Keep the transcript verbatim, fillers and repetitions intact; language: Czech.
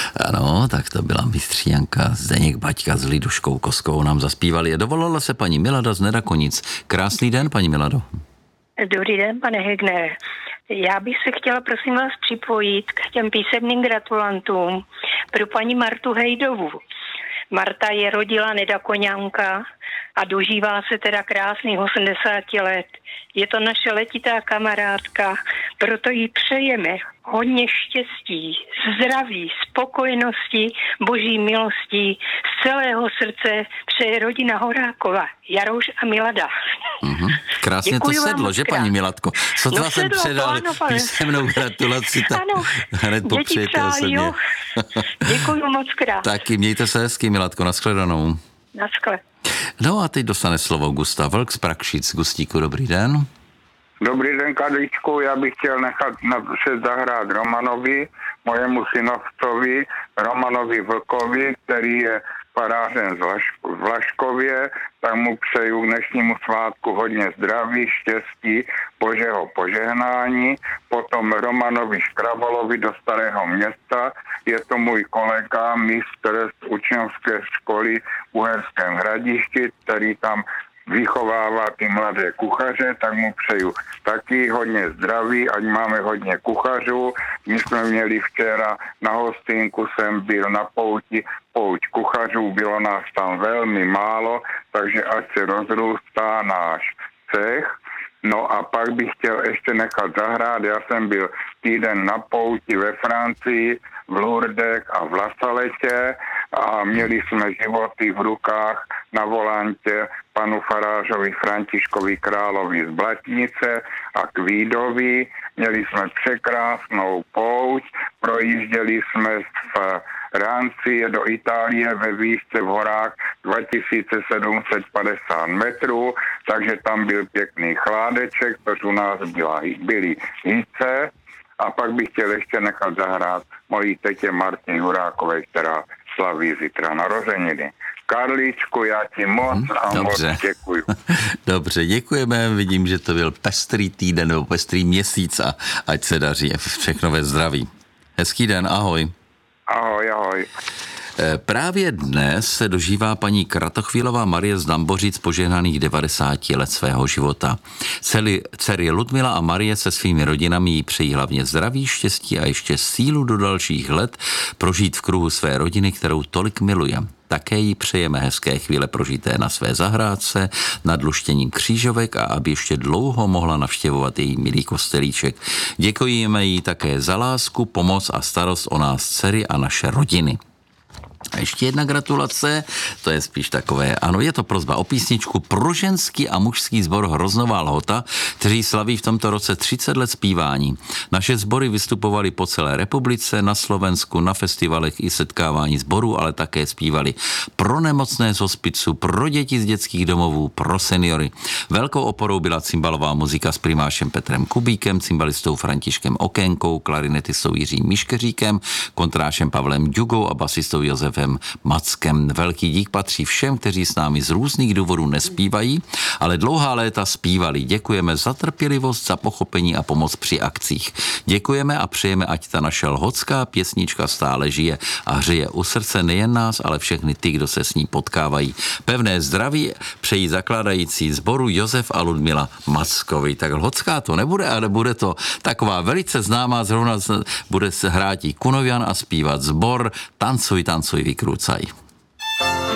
Ano, tak to byla mistříjanka Zdeněk Baťka s Liduškou Koskou nám zaspívali. Dovolila se paní Milada z Nedakonic. Krásný den, paní Milado. Dobrý den, pane Hegnere. Já bych se chtěla, prosím vás, připojit k těm písemným gratulantům pro paní Martu Hejdovu. Marta je rodila Nedakoňanka a dožívá se teda krásných osmdesáti let. Je to naše letitá kamarádka, proto jí přejeme hodně štěstí, zdraví, spokojenosti, boží milostí, z celého srdce přeje rodina Horákova, Jaroš a Milada. Mm-hmm. Krásně Děkuji to sedlo, že paní Miladko? Sotva no, jsem předal písemnou gratulaci, tak ano, hned popřejete osobně. Děkuji moc krát. Taky mějte se hezky, Miladko, nashledanou. Naschle. No a teď dostane slovo Gustav Vlk z Prakšic. Gustíku, dobrý den. Dobrý den, Kadličku, já bych chtěl nechat napřed zahrát Romanovi, mojemu synovcovi, Romanovi Vlkovi, který je farářem v Vlaškově, tak mu přeju k dnešnímu svátku hodně zdraví, štěstí, božího požehnání. Potom Romanovi Škrabalovi do Starého Města, je to můj kolega, mistr z učňovské školy v Uherském Hradišti, který tam vychovává ty mladé kuchaře, tak mu přeju taky hodně zdraví, ať máme hodně kuchařů. My jsme měli včera na hostinku, jsem byl na pouti, pouť kuchařů, bylo nás tam velmi málo, takže ať se rozrůstá náš cech. No a pak bych chtěl ještě nechat zahrát, já jsem byl týden na pouti ve Francii, v Lourdech a v La Saletě a měli jsme životy v rukách na volantě panu farářovi Františkovi Královi z Blatnice a Kvídovi. Měli jsme překrásnou pouť, projížděli jsme v rámci do Itálie ve výšce v horách dva tisíce sedm set padesát metrů, takže tam byl pěkný chládeček, což u nás byla, byly hice. A pak bych chtěl ještě nechat zahrát mojí tetě Martě Hurákové, která slaví zítra narozeniny. Karlíčku, já ti moc a Dobře. moc děkuju. Dobře, děkujeme. Vidím, že to byl pestrý týden nebo pestrý měsíc a ať se daří všechno ve zdraví. Hezký den, ahoj. Ahoj, ahoj. Právě dnes se dožívá paní Kratochvílová Marie z Dambořic požehnaných devadesáti let svého života. Celi, dcery Ludmila a Marie se svými rodinami jí přejí hlavně zdraví, štěstí a ještě sílu do dalších let prožít v kruhu své rodiny, kterou tolik miluje. Také jí přejeme hezké chvíle prožité na své zahrádce, nad luštěním křížovek a aby ještě dlouho mohla navštěvovat její milý kostelíček. Děkujeme jí také za lásku, pomoc a starost o nás dcery a naše rodiny. A ještě jedna gratulace, to je spíš takové, ano, je to prosba o písničku pro ženský a mužský sbor Hroznová Lhota, kteří slaví v tomto roce třicet let zpívání. Naše sbory vystupovaly po celé republice, na Slovensku, na festivalech i setkávání sborů, ale také zpívali pro nemocné z hospicu, pro děti z dětských domovů, pro seniory. Velkou oporou byla cymbalová muzika s primášem Petrem Kubíkem, cymbalistou Františkem Okénkou, klarinetistou Jiřím Miškeříkem, kontrášem Pavlem Dugou a basistou Josefem Mackem. Velký dík patří všem, kteří s námi z různých důvodů nespívají, ale dlouhá léta zpívali. Děkujeme za trpělivost, za pochopení a pomoc při akcích. Děkujeme a přejeme, ať ta naše lhotská pěsnička stále žije a hřeje u srdce nejen nás, ale všechny ty, kdo se s ní potkávají. Pevné zdraví přejí zakládající sboru Josef a Ludmila Mackovi. Tak lhotská to nebude, ale bude to taková velice známá, zrovna bude se hrát i Kunovian a zpívat sbor Tancuj, tancuj, vykrucaj.